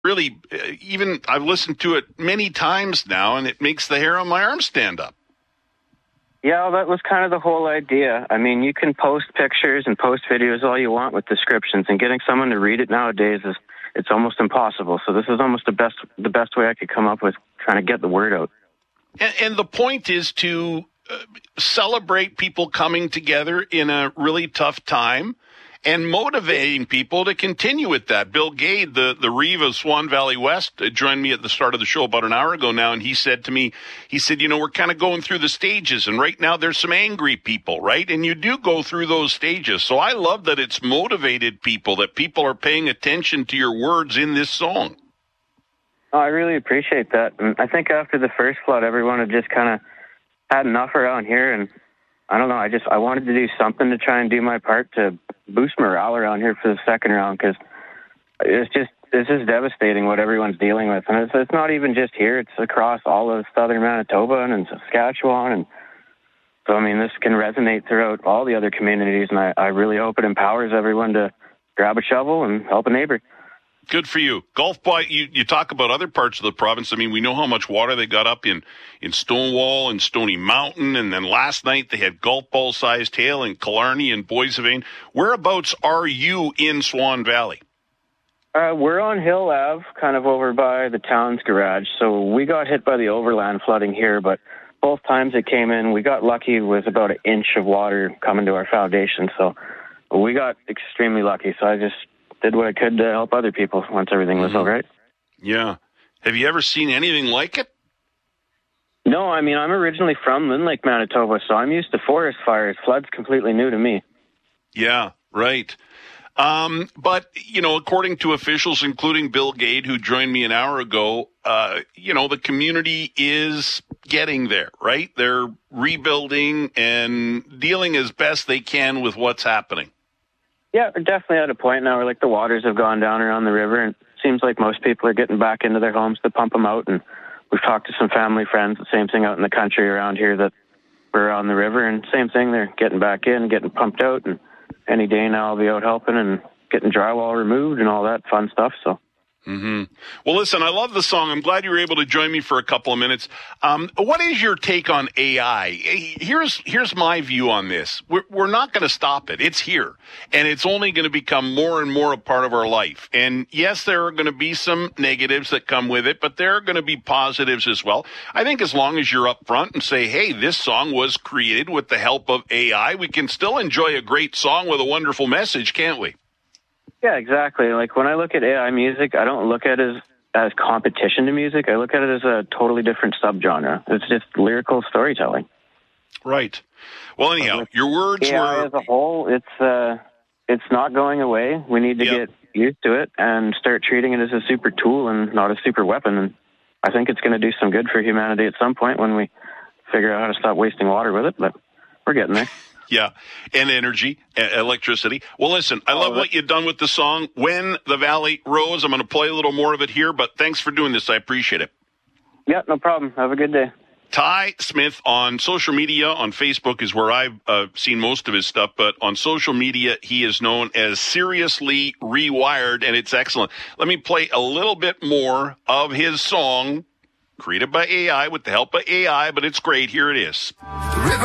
really, even I've listened to it many times now, and it makes the hair on my arm stand up. Yeah, well, that was kind of the whole idea. I mean, you can post pictures and post videos all you want with descriptions, and getting someone to read it nowadays it's almost impossible. So this is almost the best way I could come up with trying to get the word out. And the point is to celebrate people coming together in a really tough time and motivating people to continue with that. Bill Gade, the Reeve of Swan Valley West, joined me at the start of the show about an hour ago now, and he said to me, we're kind of going through the stages, and right now there's some angry people, right? And you do go through those stages. So I love that it's motivated people, that people are paying attention to your words in this song. Oh, I really appreciate that. And I think after the first flood, everyone had just kind of had enough around here, and I don't know, I wanted to do something to try and do my part to boost morale around here for the second round, because this is devastating what everyone's dealing with. And it's not even just here, it's across all of southern Manitoba and Saskatchewan. And so, I mean, this can resonate throughout all the other communities, and I really hope it empowers everyone to grab a shovel and help a neighbor. Good for you. Golf ball, you talk about other parts of the province. I mean, we know how much water they got up in Stonewall and Stony Mountain, and then last night they had golf ball-sized hail in Killarney and Boissevain. Whereabouts are you in Swan Valley? We're on Hill Ave, kind of over by the town's garage. So we got hit by the overland flooding here, but both times it came in, we got lucky with about an inch of water coming to our foundation. So we got extremely lucky. So I just did what I could to help other people once everything was all right. Yeah. Have you ever seen anything like it? No, I mean, I'm originally from Lynn Lake, Manitoba, so I'm used to forest fires. Flood's completely new to me. Yeah, right. But, according to officials, including Bill Gade, who joined me an hour ago, the community is getting there, right? They're rebuilding and dealing as best they can with what's happening. Yeah, we're definitely at a point now where, the waters have gone down around the river, and it seems like most people are getting back into their homes to pump them out. And we've talked to some family friends, the same thing out in the country around here that were on the river, and same thing, they're getting back in, getting pumped out, and any day now I'll be out helping and getting drywall removed and all that fun stuff, so. Mm-hmm. Well, listen, I love the song. I'm glad you were able to join me for a couple of minutes. What is your take on AI? Here's my view on this. We're not going to stop it. It's here, and it's only going to become more and more a part of our life. And yes, there are going to be some negatives that come with it, but there are going to be positives as well. I think as long as you're upfront and say, hey, this song was created with the help of AI, we can still enjoy a great song with a wonderful message, can't we? Yeah, exactly. Like when I look at AI music, I don't look at it as competition to music. I look at it as a totally different subgenre. It's just lyrical storytelling. Right. Well, anyhow, your words AI were... as a whole, it's not going away. We need to get used to it and start treating it as a super tool and not a super weapon. And I think it's going to do some good for humanity at some point when we figure out how to stop wasting water with it, but we're getting there. Yeah, and energy, electricity. Well, listen, I love what you've done with the song, When the Valley Rose. I'm going to play a little more of it here, but thanks for doing this. I appreciate it. Yeah, no problem. Have a good day. Ty Smith on social media, on Facebook is where I've seen most of his stuff, but on social media, he is known as Seriously Rewired, and it's excellent. Let me play a little bit more of his song, created by AI, with the help of AI, but it's great. Here it is.